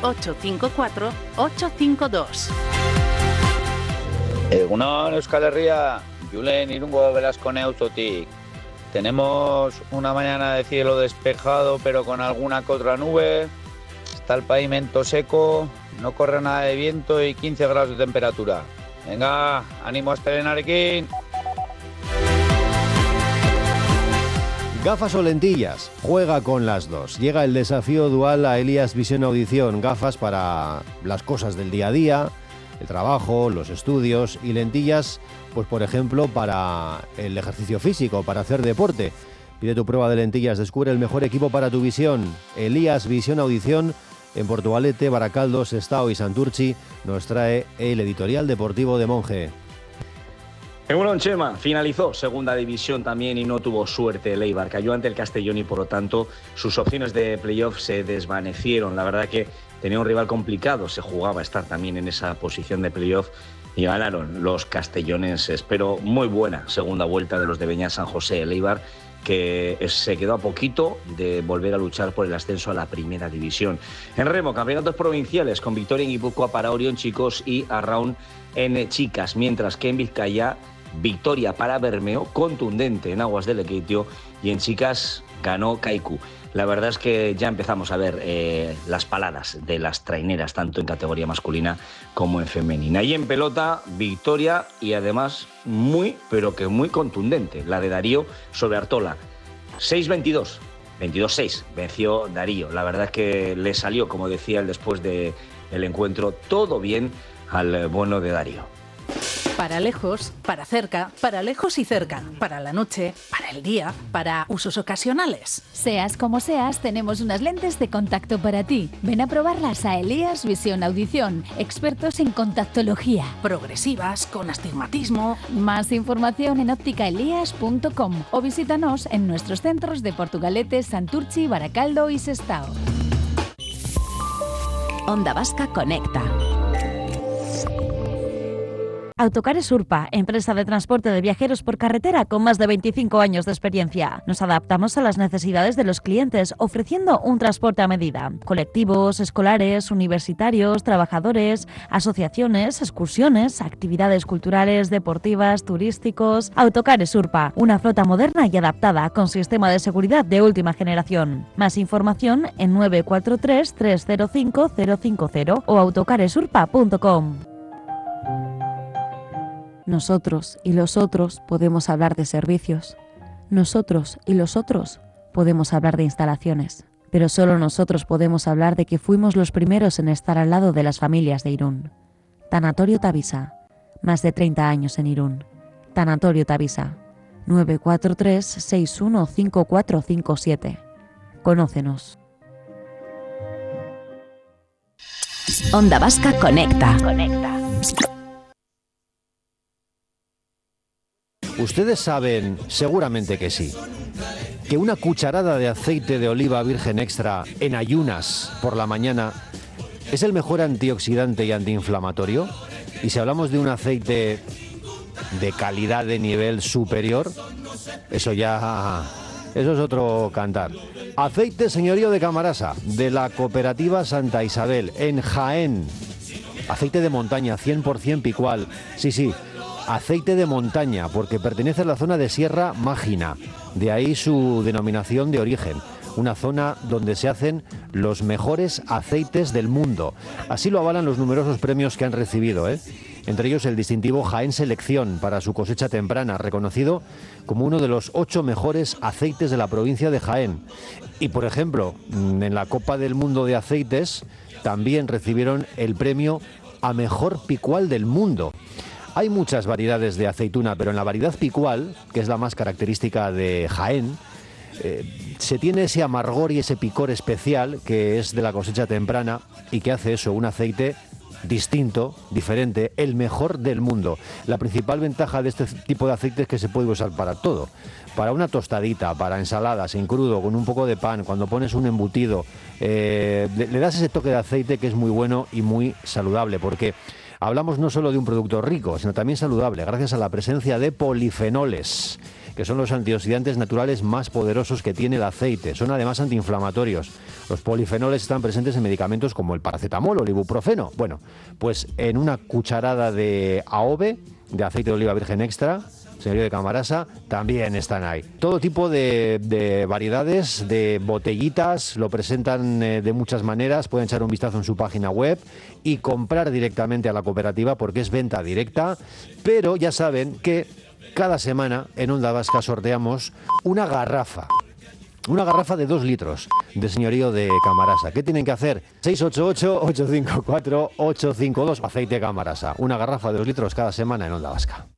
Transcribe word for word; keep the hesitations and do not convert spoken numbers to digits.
ocho cinco cuatro ocho cinco dos. Egunon Euskal Herria, Julen Irungo Velasco Neuzotik. Tenemos una mañana de cielo despejado pero con alguna que otra nube. Está el pavimento seco, no corre nada de viento y quince grados de temperatura. Venga, ánimo a Estelenarekin. Gafas o lentillas, juega con las dos. Llega el desafío dual a Elías Visión Audición. Gafas para las cosas del día a día, el trabajo, los estudios, y lentillas, pues por ejemplo, para el ejercicio físico, para hacer deporte. Pide tu prueba de lentillas, descubre el mejor equipo para tu visión. Elías Visión Audición, en Portugalete, Baracaldo, Sestao y Santurchi, nos trae el editorial deportivo de Monje. Egunon, Chema, finalizó segunda división también y no tuvo suerte el Eibar. Cayó ante el Castellón y por lo tanto sus opciones de playoff se desvanecieron. La verdad que tenía un rival complicado, se jugaba estar también en esa posición de playoff y ganaron los castellonenses. Pero muy buena segunda vuelta de los de Beñat San José. El Eibar, que se quedó a poquito de volver a luchar por el ascenso a la primera división. En remo, campeonatos provinciales con victoria en Guipúzcoa para Orión chicos y Arraun en chicas, mientras que en Vizcaya victoria para Bermeo, contundente en aguas del Lekeitio, y en chicas ganó Kaiku. La verdad es que ya empezamos a ver eh, las paladas de las traineras, tanto en categoría masculina como en femenina. Y en pelota, victoria y además muy, pero que muy contundente, la de Darío sobre Artola. seis veintidós, veintidós seis, venció Darío. La verdad es que le salió, como decía él después del encuentro, todo bien al bueno de Darío. Para lejos, para cerca, para lejos y cerca, para la noche, para el día, para usos ocasionales. Seas como seas, tenemos unas lentes de contacto para ti. Ven a probarlas a Elías Visión Audición, expertos en contactología. Progresivas, con astigmatismo. Más información en óptica elías punto com o visítanos en nuestros centros de Portugalete, Santurchi, Baracaldo y Sestao. Onda Vasca Conecta. Autocares Urpa, empresa de transporte de viajeros por carretera con más de veinticinco años de experiencia. Nos adaptamos a las necesidades de los clientes, ofreciendo un transporte a medida. Colectivos, escolares, universitarios, trabajadores, asociaciones, excursiones, actividades culturales, deportivas, turísticos. Autocares Urpa, una flota moderna y adaptada con sistema de seguridad de última generación. Más información en nueve cuatro tres, tres cero cinco, cero cinco cero o autocaresurpa punto com. Nosotros y los otros podemos hablar de servicios. Nosotros y los otros podemos hablar de instalaciones. Pero solo nosotros podemos hablar de que fuimos los primeros en estar al lado de las familias de Irún. Tanatorio Tavisa. Más de treinta años en Irún. Tanatorio Tavisa. nueve cuatro tres, seis uno cinco cuatro cinco siete. Conócenos. Onda Vasca Conecta. Conecta. Ustedes saben, seguramente que sí, que una cucharada de aceite de oliva virgen extra en ayunas por la mañana es el mejor antioxidante y antiinflamatorio. Y si hablamos de un aceite de calidad de nivel superior, eso ya, eso es otro cantar. Aceite Señorío de Camarasa, de la cooperativa Santa Isabel, en Jaén. Aceite de montaña, cien por ciento picual. Sí, sí. Aceite de montaña, porque pertenece a la zona de Sierra Mágina, de ahí su denominación de origen, una zona donde se hacen los mejores aceites del mundo. Así lo avalan los numerosos premios que han recibido, ¿eh? Entre ellos el distintivo Jaén Selección para su cosecha temprana, reconocido como uno de los ocho mejores aceites de la provincia de Jaén. Y por ejemplo, en la Copa del Mundo de Aceites también recibieron el premio a mejor picual del mundo. Hay muchas variedades de aceituna, pero en la variedad picual, que es la más característica de Jaén, eh, se tiene ese amargor y ese picor especial que es de la cosecha temprana y que hace eso, un aceite distinto, diferente, el mejor del mundo. La principal ventaja de este tipo de aceite es que se puede usar para todo. Para una tostadita, para ensaladas, en crudo, con un poco de pan, cuando pones un embutido, eh, le, le das ese toque de aceite que es muy bueno y muy saludable, porque hablamos no solo de un producto rico, sino también saludable, gracias a la presencia de polifenoles, que son los antioxidantes naturales más poderosos que tiene el aceite. Son además antiinflamatorios. Los polifenoles están presentes en medicamentos como el paracetamol o el ibuprofeno. Bueno, pues en una cucharada de A O V, de aceite de oliva virgen extra, señorío de Camarasa, también están ahí. Todo tipo de, de variedades, de botellitas, lo presentan eh, de muchas maneras. Pueden echar un vistazo en su página web y comprar directamente a la cooperativa porque es venta directa. Pero ya saben que cada semana en Onda Vasca sorteamos una garrafa. Una garrafa de dos litros de señorío de Camarasa. ¿Qué tienen que hacer? seis ocho ocho, ocho cinco cuatro, ocho cinco dos, aceite Camarasa. Una garrafa de dos litros cada semana en Onda Vasca.